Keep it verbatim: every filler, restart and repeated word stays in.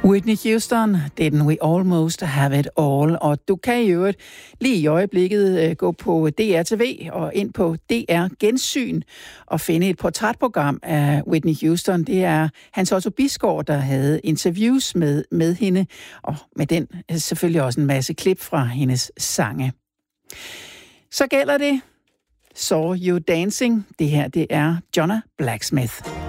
Whitney Houston, Didn't We Almost Have It All? Og du kan i øvrigt lige i øjeblikket gå på D R T V og ind på D R Gensyn og finde et portrætprogram af Whitney Houston. Det er Hans Otto Bisgaard, der havde interviews med, med hende, og med den selvfølgelig også en masse klip fra hendes sange. Så gælder det Saw You Dancing. Det her, det er Jonna Blacksmith.